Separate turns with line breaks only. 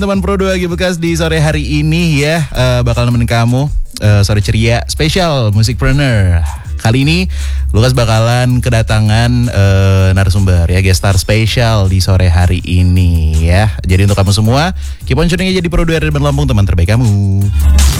Teman Pro 2 Bekas di sore hari ini ya bakal nemenin kamu sore ceria spesial Musikpreneur. Kali ini Lukas bakalan kedatangan narasumber ya, guest star spesial di sore hari ini ya. Jadi untuk kamu semua, keep on tuning aja di Pro 2 Lampung, teman terbaik kamu.